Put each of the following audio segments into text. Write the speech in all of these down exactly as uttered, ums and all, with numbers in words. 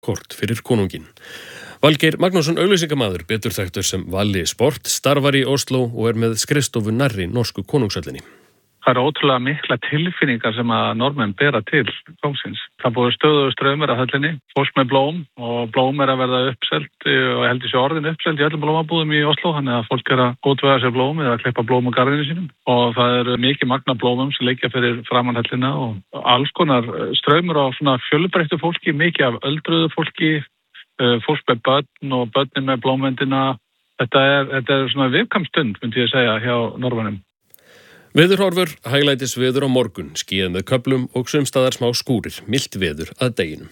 kort fyrir konunginn. Valgeir Magnússon auglýsingamaður, betur þekktur sem Valli Sport, starfar í Oslo og er með skrifstofu nærri norsku konungshöllinni. Það eru ótrúlega mikla tilfinningar sem að normenn bera til kóngsins. Það búið stöðugur straumur af höllinni, fólk með blóm og blóm er að verða uppselt og heldur sér orðin uppselt í öllum blómabúðum í Oslo, þannig að fólk er að útvega sér blóm eða að klippa blóm á garðinu sínum og það eru mikið magna blómum sem liggja fyrir framan höllina og alls konar straumur af svona fjölbreyttu fólki, mikið af öldruðu fólki, fólk með börn og börnin með blómvendina. Þetta er, þetta er svona viðkvæm stund, myndi ég segja, hjá norrmönnum. Veðurhorfur, hæglætis veður á morgun, skýjað með köflum og sumstaðar smá skúrir, milt veður að deginum.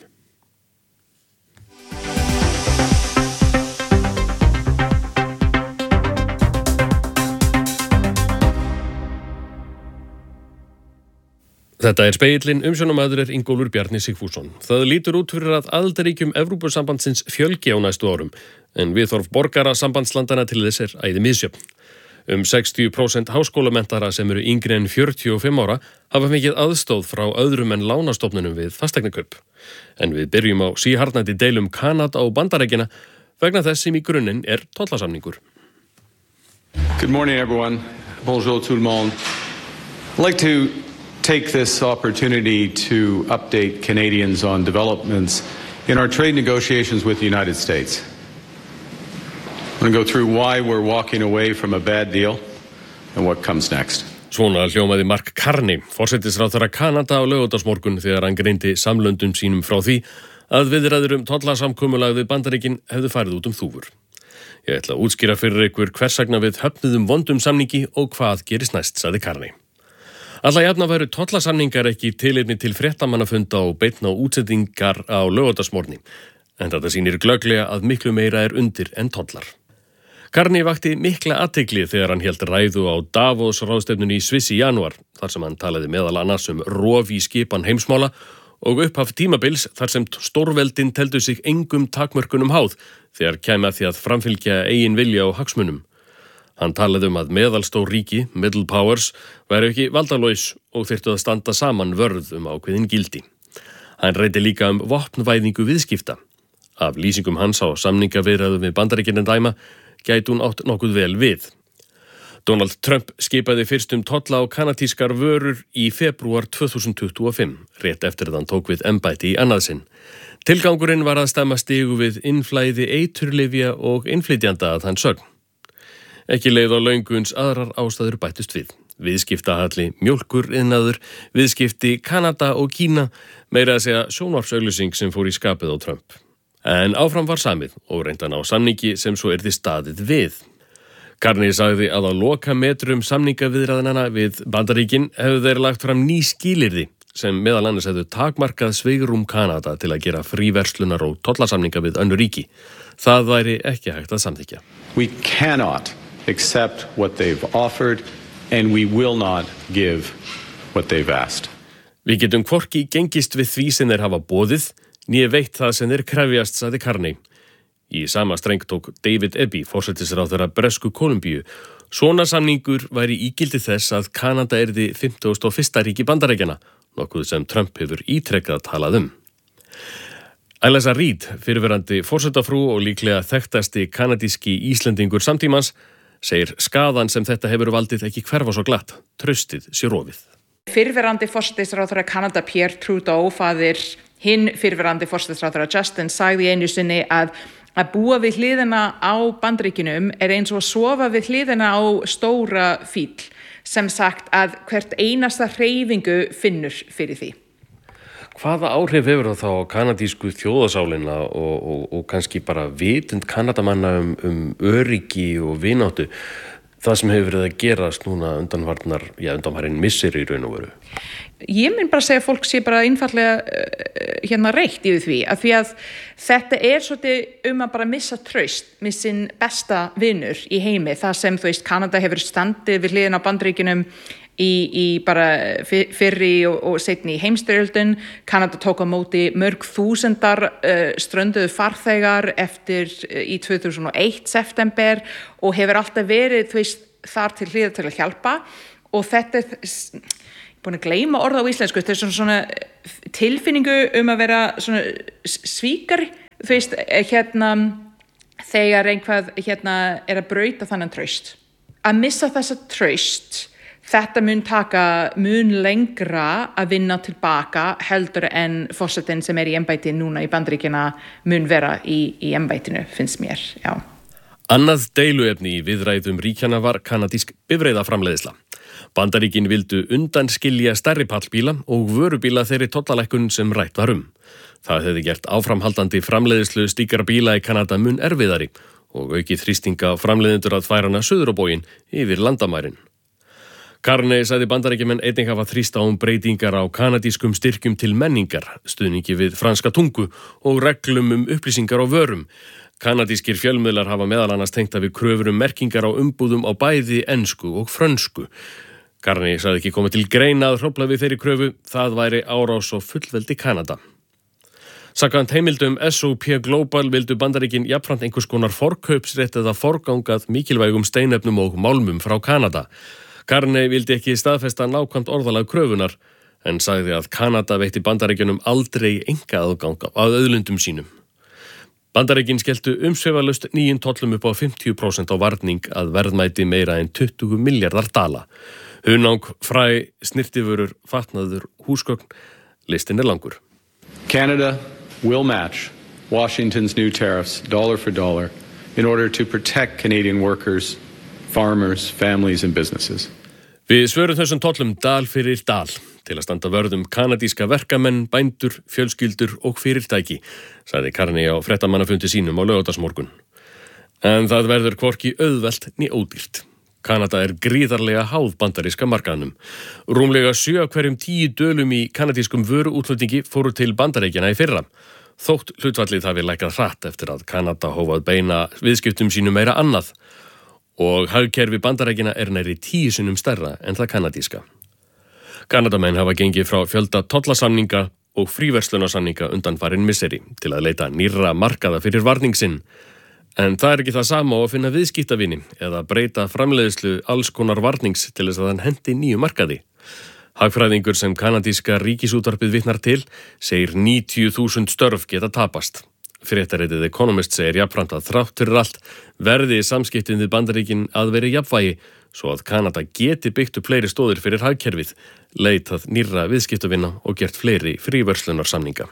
Þetta er Spegillinn, umsjónarmaður er Ingólfur Bjarni Sigfússon. Það lítur út fyrir að aðildarríkjum Evrópusambandsins fjölgi á næstu árum, en viðhorf borgara sambandslandana til þess er æði misjöfn. Um sextíu prósent háskólamentara sem eru yngri en fjörutíu og fimm ára hafa fengið aðstóð frá öðrum en lánastofnunum við fasteignakaup. En við byrjum á síharðnandi deilum Kanada og Bandaríkjanna vegna þess sem í grunninn er tollasamningur. Good morning everyone. Bonjour tout le monde. I'd like to take this opportunity to update Canadians on developments in our trade negotiations with the United States. I'm going to go through why we're walking away from a bad deal and what comes next. Svona hljómaði Mark Carney, forsætisráðherra Kanada á laugardagsmorgun þegar hann greindi samlöndum sínum frá því að viðræður um tollasamkomulag við Bandaríkin hefðu farið út um þúfur. Ég ætla að útskýra fyrir ykkur hvers vegna við höfnuðum vondum samningi og hvað gerist næst, sagði Carney. Alla jafna væru tollasamningar ekki tilefni til fréttamannafunda og beinna útsendingar á laugardagsmorgni, en þetta sýnir glögglega að miklu meira er undir en tollar. Carney vakti mikla athygli þegar hann hélt ræðu á Davos ráðstefnunni í Sviss í janúar, þar sem hann talaði meðal annars um rof í skipan heimsmála og upphaf tímabils þar sem stórveldin teldu sig engum takmörkunum háð þegar kæmi að því að framfylgja eigin vilja og hagsmunum. Hann talaði um að meðalstór ríki, middle powers, væru ekki valdalaus og þyrftu að standa saman vörð um ákveðin gildi. Hann reyti líka um vopnvæðingu viðskipta. Af lýsingum hans á samningaviðræðum við Bandaríkin dæma gæti hún átt nokkuð vel við. Donald Trump skipaði fyrst um tolla á kanadískar vörur í febrúar tvö þúsund tuttugu og fimm, rétt eftir að hann tók við embætti í annað sinn. Tilgangurinn var að stemma stigu við innflæði eiturlyfja og innflytjanda að hans sögn. Ekki leið á lönguns aðrar ástæður bættust við. Viðskiptahalli, mjólkur, iðnaður, viðskipti Kanada og Kína, meira að segja sjónvarpsauglýsing sem fór í skapið á Trump. En áfram var samið og reyndan á samningi sem svo yrði staðið við. Carney sagði að á loka metrum samningaviðræðnanna við Bandaríkin hefðu þeir lagt fram ný skilyrði sem meðal annars hefðu takmarkað svigrúm Kanada til að gera fríverslunar og tollasamninga við önnur ríki. Það væri ekki hægt að samþykkja. We cannot accept what they've offered and we will not give what they've asked. Við getum hvorki gengist við því sem þeir hafa boðið, né veitt það sem þeir krefjast, sagði Carney. Í sama streng tók David Eby, forsætisráðherra Bresku Kólumbíu. Svona samningur væri ígildi þess að Kanada yrði fimmtugasta og fyrsta ríki Bandaríkjanna, nokkuð sem Trump hefur ítrekkað talað um. Eliza Reid, fyrrverandi forsetafrú og líklega þekktasti kanadíski Íslendingur samtímans, segir skaðan sem þetta hefur valdið ekki hverfa svo glatt, traustið sé rofið. Fyrrverandi forsætisráðherra Kanada Pierre Trudeau, faðir hinn fyrrverandi forsætisráðherra Justin, sagði einu sinni að að búa við hliðina á Bandaríkjunum er eins og að sofa við hliðina á stóra fíl, sem sagt að hvert einasta hreyfingu finnur fyrir því. Hvaða áhrif hefur það þá á kanadísku þjóðasálina og, og, og kannski bara vitund Kanadamanna um, um öryggi og vináttu, það sem hefur verið að gerast núna undanvarnar, já undanvarinn missir í raun og veru? Ég mun bara segja að fólk sé bara einfallega uh, hérna reitt yfir því, að því að þetta er svolítið um að bara missa traust með sinn besta vinur í heimi, það sem þú veist Kanada hefur standið við hliðina á Bandaríkjunum í, í bara fyrri og, og seinni í heimsstyrjöldin. Kanada tók á móti mörg þúsundar uh, strönduðu farþegar eftir uh, í tvö þúsund og eitt september og hefur alltaf verið þú veist þar til hliðar til að hjálpa og þetta er búin að gleyma orða á íslensku, þetta er svona, svona tilfinningu um að vera svona svíkari, þú veist, hérna þegar einhvað hérna er að brauta þannig traust. Að missa þessa traust, þetta mun taka mun lengra að vinna tilbaka heldur en forsetinn sem er í embætti núna í Bandaríkjana mun vera í, í embættinu, finnst mér, já. Annað deiluefni í viðræðum ríkjana var kanadísk bifreiðaframleiðsla. Bandaríkin vildu undanskilja stærri pallbíla og vörubíla þeirri tollalækkun sem rætt var um. Það hefði gert áframhaldandi framleiðslu slíkra bíla í Kanada mun erfiðari og aukið þrýstinga framleiðendur að færa hana suður á bóginn yfir landamærin. Carney sagði Bandaríkjamenn einnig hafa þrýst á um breytingar á kanadískum styrkjum til menningar, stuðningi við franska tungu og reglum um upplýsingar á vörum. Kanadískir fjölmiðlar hafa meðal annars tengt að við kröfur um merkingar á umbúðum á bæði ensku og frönsku. Carney sagði ekki komið til greina að hrófla við þeirri kröfu, það væri árás á fullveldi Kanada. Samkvæmt heimildum S og P Global vildu Bandaríkin jafnframt einhvers konar forkaupsrétt eða forgangað mikilvægum steinefnum og málmum frá Kanada. Carney vildi ekki staðfesta nákvæmt orðalag kröfunar, en sagði að Kanada veitti Bandaríkjunum aldrei einkaaðgang að auðlundum sínum. Bandaríkin skelltu umsvifalaust nýjum tollum upp á fimmtíu prósent á varning að verðmæti meira en tuttugu milljarðar dala. Hunang, fræ, snirtiförur, fatnaður, húsgögn, listin er langur. Canada will match Washington's new tariffs dollar for dollar in order to protect Canadian workers, farmers, families and businesses. Við svörum þessum tollum dal fyrir dal til að standa vörðum kanadíska verkamenn, bændur, fjölskyldur og fyrirtæki, sagði Carney á fréttamannafundi sínum á laugardagsmorgun. En það verður hvorki auðvelt né ódýrt. Kanada er gríðarlega háð bandaríska markaðnum. Rúmlega sjö af hverjum tíu dölum í kanadískum vöruútflutningi fóru til Bandaríkjana í fyrra. Þótt hlutfallið hafi lækkað hratt eftir að Kanada hófað beina viðskiptum sínum meira annað. Og hagkerfi Bandaríkjana er nærri tíu sinnum stærra en það kanadíska. Kanadamenn hafa gengið frá fjölda tollasamninga og fríverslunarsamninga undanfarin misseri til að leita nýrra markaða fyrir varning sinn. En það er ekki það sama á að finna viðskiptavini eða breyta framleiðslu alls konar varnings til þess að hann hendi nýju markaði. Hagfræðingur sem kanadíska ríkisútvarpið vitnar til segir níutíu þúsund störf geta tapast. Fréttaritið Economist segir jafnframt að þrátt fyrir allt verði samskiptin við Bandaríkin að veri jafnvægi svo að Kanada geti byggt upp fleiri stóðir fyrir hagkerfið, leitað nýrra viðskiptavina og gert fleiri fríverslunarsamninga.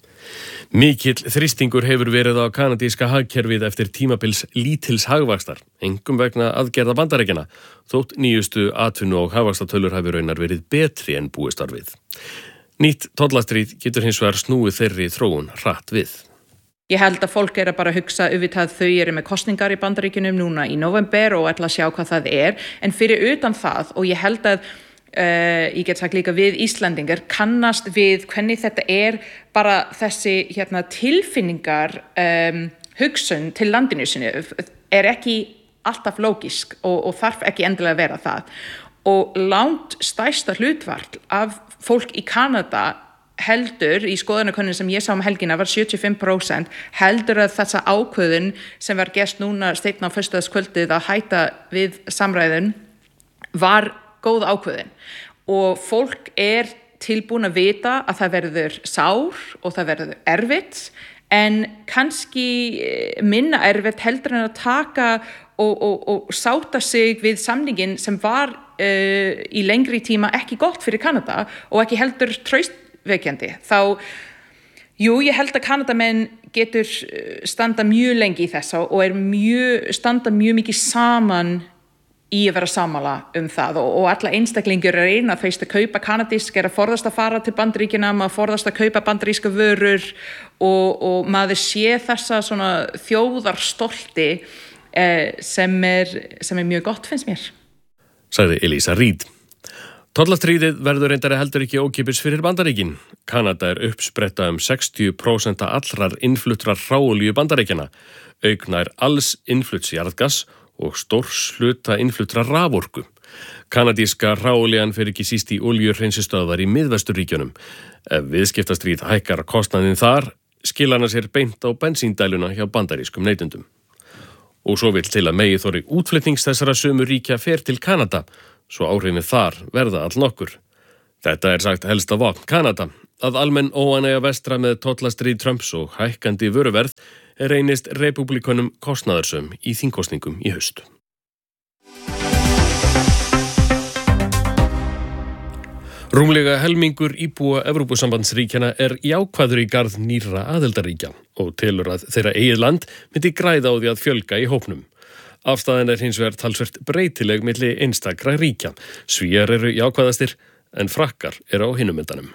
Mikill þrýstingur hefur verið á kanadíska hagkerfið eftir tímabils lítils hagvaxtar, engum vegna aðgerða Bandaríkjana, þótt nýjustu atvinnu og hagvaxtatölur hafi raunar verið betri en búist var við. Nýtt tollastríð getur hins vegar snúið þeirri þróun hratt við. Ég held að fólk er að bara hugsa auðvitað þau eru með kosningar í Bandaríkjunum núna í november og ætla að sjá hvað það er, en fyrir utan það, og ég held að uh, ég get sagt líka við Íslandingar kannast við hvernig þetta er bara þessi hérna, tilfinningar um, hugsun til landinu sinu er ekki alltaf lógisk og, og þarf ekki endilega að vera það. Og langt stærsta hlutfall af fólk í Kanada heldur, í skoðanakönnun sem ég sá um helgina var sjötíu og fimm prósent, heldur að þessa ákvörðun sem var gert núna steinn á föstudagskvöldið að hætta við samræðun var góð ákvörðun. Og fólk er tilbúin að vita að það verður sár og það verður erfitt, en kannski minna erfitt heldur en að taka og, og, og sáta sig við samningin sem var uh, í lengri tíma ekki gott fyrir Kanada og ekki heldur traust veikjandi. Þá, jú, ég held að Kanadamenn getur standa mjög lengi í þessa og er mjög, standa mjög mikið saman í að vera sammála um það og, og alla einstaklingur er eina að feist að kaupa kanadísk, er að forðast að fara til Bandaríkjana, maður forðast að kaupa bandaríska vörur og, og maður sé þessa svona þjóðarstolti eh, sem, er, sem er mjög gott finnst mér. Sagði Elísa Reid. Tollastríðið verður reyndari heldur ekki ókeypis fyrir Bandaríkin. Kanada er uppspretta um sextíu prósent allrar innfluttra hráolíu Bandaríkjana, auknær alls innflutts jarðgass og stórs hluta innfluttra raforku. Kanadíska hráolían fer ekki síst í olíuhreinsistöðvar í Miðvesturríkjunum. Ef viðskiptastríð hækkar kostnaðinn þar, skila hana sér beint á bensíndæluna hjá bandarískum neytendum. Og svo vill til að megi þorri útflutnings þessara sömu ríkja fer til Kanada, svo áhrifin þar verða all nokkur. Þetta er sagt helsta vopn Kanada. Að almenn óánægja vestra með tollastríð Trumps og hækkandi vöruverð reynist repúblikonum kostnaðarsöm í þingkosningum í haust. Rúmlega helmingur íbúa Evrópusambandsríkjana er jákvæður í garð nýrra aðildarríkja og telur að þeirra eigið land myndi græða á því að fjölga í hópnum. Afstæðan er hins vegar talsvert breytileg milli einstakra ríkja. Svíar eru jákvæðastir en frakkar eru á hinum endanum.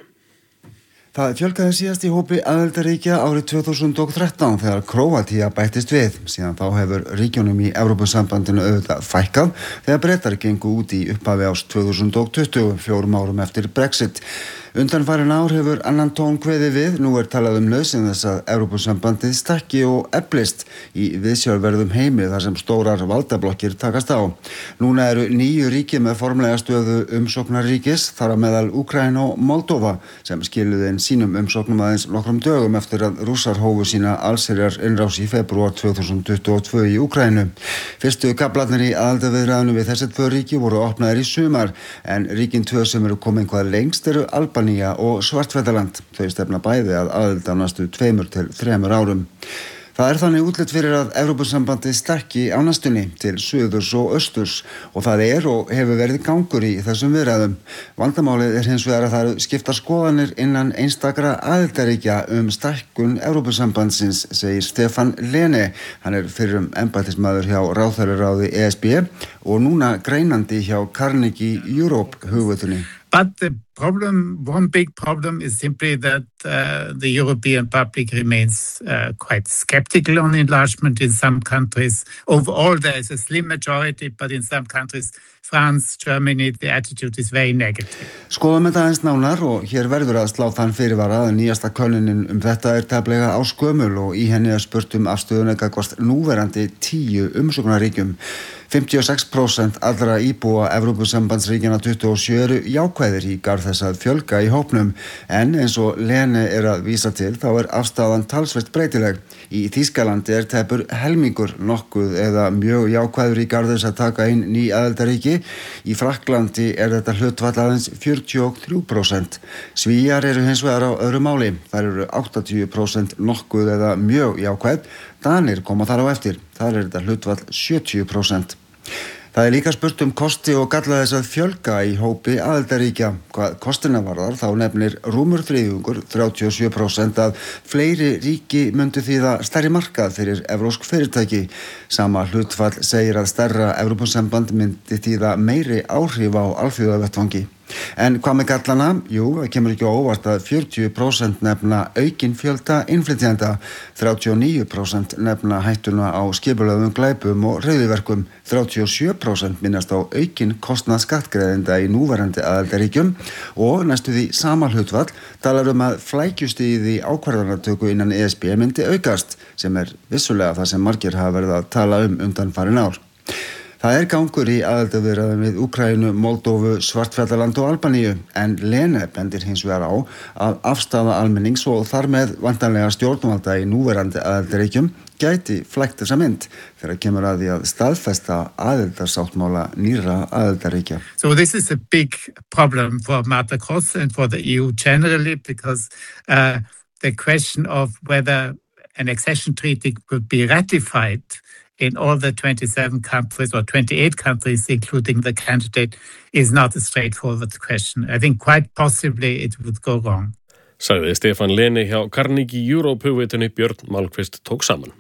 Það fjölgaði síðast í hópi aðildarríkja árið tvö þúsund og þrettán þegar Króatía bættist við. Síðan þá hefur ríkjunum í Evrópusambandinu auðvitað fækkað þegar Bretar gengu út í upphafi árs tvö þúsund og tuttugu, fjórum árum eftir Brexit. Undanfarin ár hefur annan tón kveðið við. Nú er talað um nauðsyn þess að Evrópusambandið stækki og eflist í viðsjárverðum heimi þar sem stórar valdablokkir takast á. Núna eru níu ríki með formlega stöðu umsóknarríkis, þar á meðal Úkraína og Moldóva sem skiluðu inn sínum umsóknum aðeins nokkrum dögum eftir að Rússar hófu sína allsherjar innrás í febrúar tvö þúsund tuttugu og tvö í Úkraínu. Fyrstu kaflarnir í aðildarviðræðunum við þessi tvö ríki voru opnaðir í sumar en ríkin tvö sem eru komin hvað lengst eru Albanía og Svartfjallaland. Þau stefna bæði að aðilda næstu tveimur til þremur árum. Það er þannig útlit fyrir að Evrópusambandið stækki á næstunni til suðurs og austurs og það er og hefur verið gangur í þessum viðræðum. Vandamálið er hins vegar að það eru skiptar skoðanir innan einstakra aðildarríkja um stækkun Evrópusambandsins, segir Stefan Lene. Hann er fyrrum embættismaður hjá ráðherraráði E S B og núna greinandi hjá Carnegie Europe hugvöldunni. But the problem, one big problem is simply that uh, the European public remains uh, quite skeptical on enlargement in some countries. Overall, there is a slim majority, but in some countries, France, Germany, the attitude is very negative. Skoðum þetta aðeins nánar og hér verður að slá þann fyrirvara að nýjasta könnunin um þetta er tæplega áskömmul og í henni er spurt um afstöðuna gagnvart núverandi tíu umsóknarríkjum. fimmtíu og sex prósent allra íbúa Evrópusambandsríkjanna tuttugu og sjö eru jákvæðir í garð þess að fjölga í hópnum en eins og Lene er að vísa til þá er afstaðan talsvert breytileg. Í Þýskalandi er tæpur helmingur nokkuð eða mjög jákvæður í garð þess að taka inn ný aðildarríki. Í Frakklandi er þetta hlutfall aðeins fjörutíu og þrjú prósent. Svíar eru hins vegar á öðru máli. Þær eru áttatíu prósent nokkuð eða mjög jákvæð. Danir koma þar á eftir. Þar er þetta hlutfall sjötíu prósent. Það er líka spurt um kosti og galla þess að fjölga í hópi aðildarríkja. Hvað kostina varðar þá nefnir rúmur þriðjungur, þrjátíu og sjö prósent, að fleiri ríki myndu þýða stærri markað fyrir evrópsk fyrirtæki. Sama hlutfall segir að stærra Evrópusamband myndi þýða meiri áhrif á alþjóðavettvangi. En hvað með gallana? Jú, það kemur ekki á óvart að fjörutíu prósent nefna aukinn fjölda innflytjenda, þrjátíu og níu prósent nefna hættuna á skipulögðum glæpum og hryðjuverkum, þrjátíu og sjö prósent minnast á aukinn kostnað skattgreiðenda í núverandi aðildarríkjum og næstu því sama hlutfall talar um að flækjustigið í ákvarðanatöku innan E S B myndi aukast, sem er vissulega það sem margir hafa verið að tala um undanfarin ár. Það er gangur í aðildarviðræðum við Úkraínu, Moldóvu, Svartfjallaland og Albaníu en Lene bendir hins vegar á að afstaða almennings og þar með vantanlega stjórnvalda í núverandi aðildarríkjum gæti flækt þessa mynd þegar kemur að því að staðfesta aðildarsáttmála nýrra aðildarríkja. So this is a big problem for Marta Kross and for the E U generally because uh, the question of whether an accession treaty could be ratified in all the twenty-seven countries or twenty-eight countries, including the candidate, is not a straightforward question. I think quite possibly it would go wrong. Sagði Stefan Lene hjá Carnegie Europe hugveitunni. Björn Malmqvist tók saman.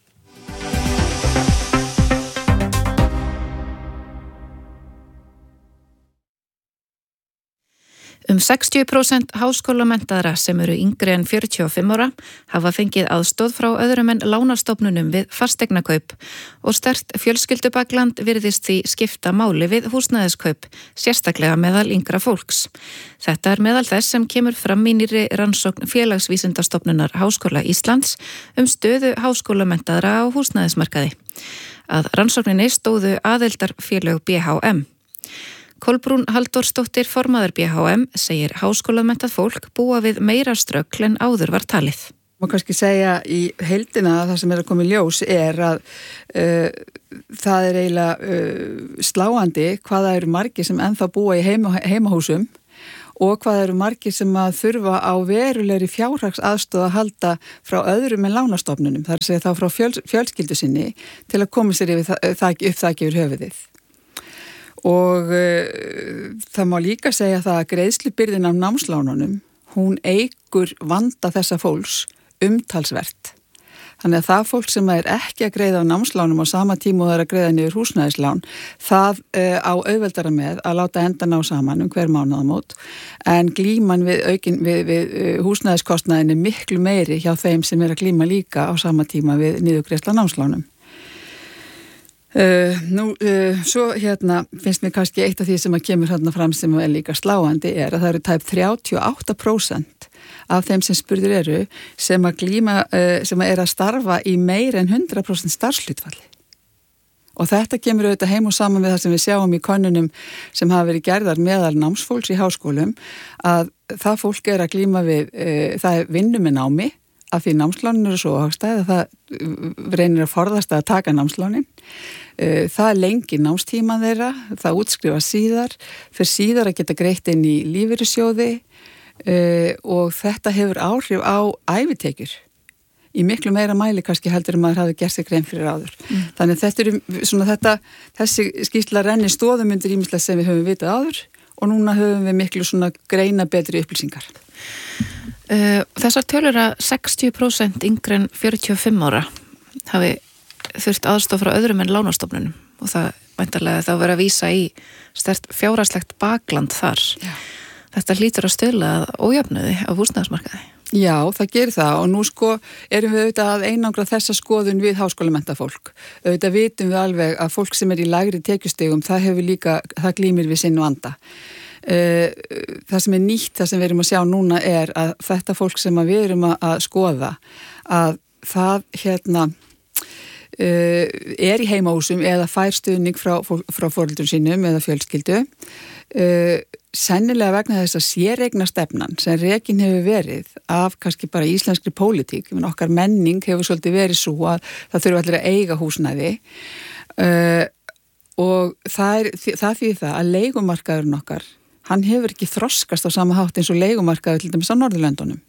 Um sextíu prósent háskólamenntaðra sem eru yngri en fjörutíu og fimm ára hafa fengið aðstoð frá öðrum en lánastofnunum við fasteignakaup og sterkt fjölskyldubakland virðist því skipta máli við húsnæðiskaup, sérstaklega meðal yngra fólks. Þetta er meðal þess sem kemur fram í nýrri rannsókn Félagsvísindastofnunar Háskóla Íslands um stöðu háskólamenntaðra á húsnæðismarkaði. Að rannsókninni stóðu aðildarfélög B H M. Kolbrún Halldórsdóttir formaður B H M segir háskólamenntað fólk búa við meira ströggl en áður var talið. Má kannski segja í heildina að það sem er að koma í ljós er að uh, það er eiginlega uh, sláandi hvaða eru margir sem ennþá búa í heima, heimahúsum og hvað eru margir sem að þurfa á verulegri fjárhagsaðstoð að halda frá öðrum en lánastofnunum, þar að segja þá frá fjöl, fjölskyldu sinni til að koma sér yfir það, það, upp þakki yfir höfuðið. Og uh, það má líka segja það að greiðslubyrðin af námslánunum, hún eykur vanda þessa fólks umtalsvert. Þannig að það fólk sem er ekki að greiða á námslánum á sama tíma og það er að greiða niður húsnæðislán, það uh, á auðveldara með að láta enda ná saman um hver mánaðamót, en glíman við, aukin, við, við uh, húsnæðiskostnaðin er miklu meiri hjá þeim sem er að glíma líka á sama tíma við niðurgreiðsla námslánum. Uh, nú, uh, svo hérna finnst mér kannski eitt af því sem að kemur hérna fram sem er líka sláandi er að það eru tæp þrjátíu og átta prósent af þeim sem spurðir eru sem að glíma, uh, sem að er að starfa í meir en hundrað prósent starfslutfalli. Og þetta kemur auðvitað heim og saman við það sem við sjáum í könnunum sem hafa verið gerðar meðal námsfólks í háskólum, að það fólk er að glíma við, uh, það er vinnu með námi, af því námslánin eru svo hagstæð að það reynir að forðast að taka námslánin. Það lengir námstíma þeirra, það útskrifa síðar, fyrir síðar að geta greitt inn í lífeyrissjóði og þetta hefur áhrif á ævitekjur. Í miklu meira mæli kannski heldur en maður hafi gert sig grein fyrir áður. Mm. Þannig að þetta eru svona þetta, þessi skýrsla renni stóðum undir ýmislegt sem við höfum vitað áður og núna höfum við miklu svona greina betri upplýsingar. Uh, þessar tölur að sextíu prósent yngri en fjörutíu og fimm ára hafi þurft aðstoð frá öðrum en lánastofnunum og það væntanlega þá verið að vísa í sterkt fjárhagslegt bakland þar. Já. Þetta hlýtur að stuðla að ójöfnuði á húsnæðismarkaði. Já, það gerir það og nú sko erum við auðvitað að einangra þessa skoðun við háskólamennta-fólk. Auðvitað vitum við alveg að fólk sem er í lægri tekjustigum, það hefur líka, það glímir við sinn og anda. Það sem er nýtt, það sem við erum að sjá núna er að þetta fólk sem við erum að skoða, að það hérna er í heimahúsum eða fær stuðning frá, frá foreldrum sínum eða fjölskyldu, sennilega vegna þess að séreigna stefnan sem rekin hefur verið af kannski bara íslenskri pólitík, okkar menning hefur svolítið verið svo að það þurfa allir að eiga húsnæði og það er það því það að leigumarkaðurinn okkar, hann hefur ekki þroskast á sama hátt eins og leigumarkaður til dæmis á Norðurlöndunum.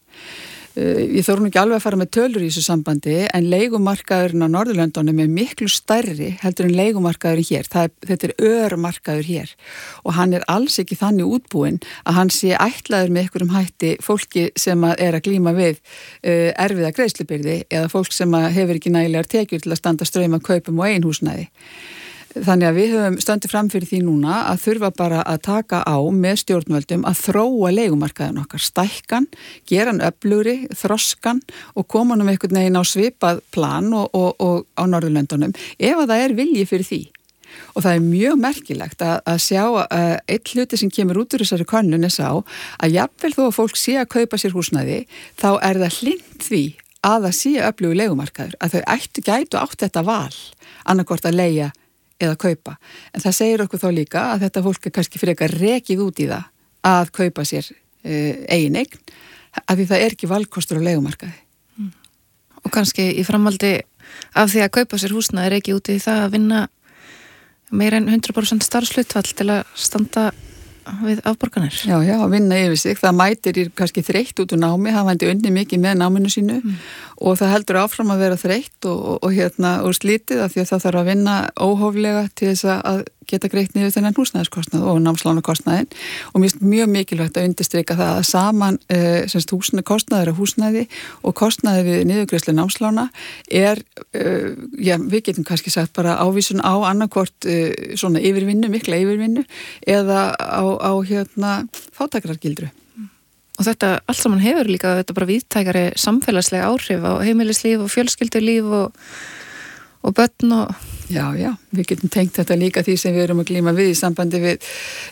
Ég þóru nú ekki alveg að fara með tölur í þessu sambandi en leigumarkaðurinn á Norðurlöndunum er miklu stærri heldur en leigumarkaðurinn hér. Það er, þetta er örmarkaður hér og hann er alls ekki þannig útbúinn að hann sé ætlaður með einhverjum hætti fólki sem að er að glíma við uh, erfiða greiðslubyrði eða fólk sem að hefur ekki nægilegar tekjur til að standa straum af kaupum og eigin húsnæði. Þannig að við höfum stöndið fram fyrir því núna að þurfa bara að taka á með stjórnvöldum að þróa leigumarkaðin okkar, stækkan, gera hann öflugri, þroskan og koma hann um einhvern veginn á svipað plan og, og, og á Norðurlöndunum ef að það er vilji fyrir því. Og það er mjög merkilegt að, að sjá að eitt hluti sem kemur út úr þessari könnun er sá að jafnvel þó að fólk sé að kaupa sér húsnæði, þá er það hlynnt því að það sé öflugur leigumarkaður, að þau ættu gætu átt þetta val, annarkvort að leigja eða kaupa. En það segir okkur þá líka að þetta fólk er kannski frekar rekið út í það að kaupa sér uh, eigin eign, af því það er ekki valkostur á leigumarkaði. Mm. Og kannski í framhaldi af því að kaupa sér húsnæði er ekki út í það að vinna meira en hundrað prósent starfshlutfall til að standa við afborganir. Já, já, að vinna yfir sig. Það mætir í kannski þreytt út úr námi, það vændi unni mikið með náminu sínu mm. og það heldur áfram að vera þreytt og, og, og, hérna, og slítið af því að það þarf að vinna óhóflega til þess að geta greitt niður þennan húsnæðiskostnað og námslánakostnaðin og mér finnst mjög mikilvægt að undirstrika það að saman uh, semst húsnæði, kostnaður af húsnæði og kostnaði við niðurgreiðslu námslána er, uh, já, við getum kannski sagt bara ávísun á annarkvort uh, svona yfirvinnu, mikla yfirvinnu eða á, á hérna fátækrargildru. Og þetta allt saman hefur líka þetta bara víðtækari samfélagslega áhrif á heimilislíf og fjölskyldulíf og, og börn og Já, já, við getum tengt þetta líka því sem við erum að glíma við í sambandi við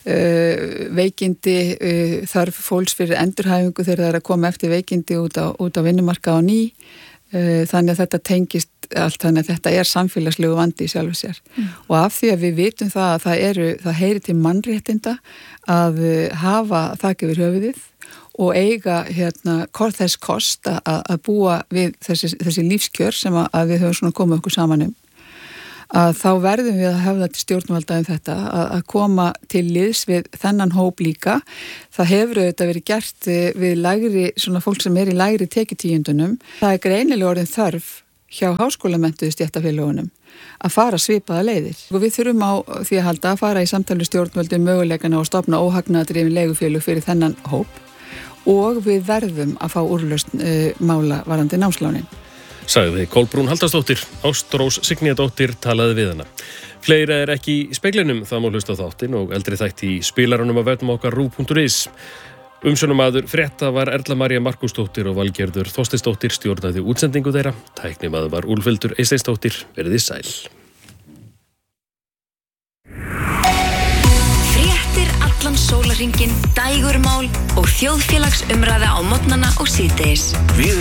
uh, veikindi, uh, þarf fólks fyrir endurhæfingu þegar það er að koma eftir veikindi út á, út á vinnumarkað á ný, uh, þannig að þetta tengist allt, þannig að þetta er samfélagslegu vandi í sjálfu sér. Mm. Og af því að við vitum það að það, eru, það heyri til mannréttinda að uh, hafa þak yfir höfuðið og eiga hérna þess kost að, að búa við þessi, þessi lífskjör sem að, að við höfum svona komið okkur saman um. að þá verðum við að höfða til stjórnvalda um þetta að, að koma til liðs við þennan hóp líka. Það hefur auðvitað verið gert við lægri, svona fólk sem er í lægri tekjutíundunum. Það er greinilega orðin þörf hjá háskólamentuðu stéttarfélögunum að fara svipaða leiðir. Og við þurfum á því að halda að fara í samtali stjórnvöldum möguleikana og stofna óhagnaðardrifin leigufélög fyrir þennan hóp og við verðum að fá úrlausn uh, mála varðandi námslánin. Sagði Kolbrún Halldórsdóttir, Ástrós Signýjadóttir talaði við hana. Fleira er ekki í speglinum, það má hlusta á þáttinn og eldri þætti í spilaranum að vefnum okkar rúv punktur is. Umsjónarmaður frétta var Erla María Markúsdóttir og Valgerður Þorsteinsdóttir stjórnaði útsendingu þeirra. Tæknimaður var Úlfhildur Eysteinsdóttir. Verið sæl. Fréttir allan sólarhringinn, dægurmál og þjóðfélagsumræða á morgnana og síðdegis.